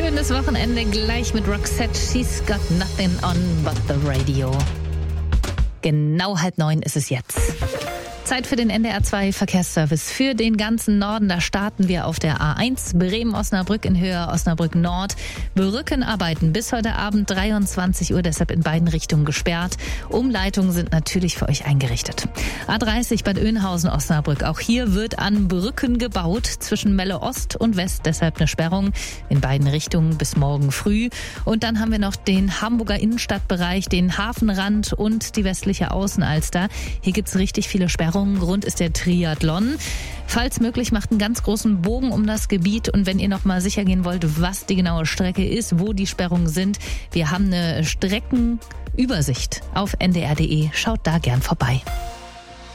Schönes Wochenende gleich mit Roxette. She's got nothing on but the radio. Genau 8:30 ist es jetzt. Zeit für den NDR 2 Verkehrsservice für den ganzen Norden. Da starten wir auf der A1 Bremen-Osnabrück in Höhe Osnabrück-Nord. Brückenarbeiten bis heute Abend 23 Uhr, deshalb in beiden Richtungen gesperrt. Umleitungen sind natürlich für euch eingerichtet. A30 Bad Oeynhausen-Osnabrück. Auch hier wird an Brücken gebaut zwischen Melle Ost und West. Deshalb eine Sperrung in beiden Richtungen bis morgen früh. Und dann haben wir noch den Hamburger Innenstadtbereich, den Hafenrand und die westliche Außenalster. Hier gibt's richtig viele Sperrungen. Grund ist der Triathlon. Falls möglich, macht einen ganz großen Bogen um das Gebiet. Und wenn ihr noch mal sicher gehen wollt, was die genaue Strecke ist, wo die Sperrungen sind, wir haben eine Streckenübersicht auf ndr.de. Schaut da gern vorbei.